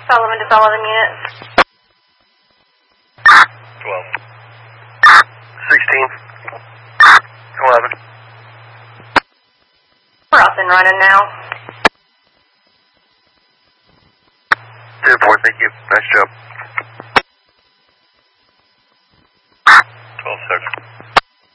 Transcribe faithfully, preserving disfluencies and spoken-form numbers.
Sullivan to Sullivan units. twelve. sixteen. eleven. We're up and running now. Two point, thank you. Nice job. twelve six.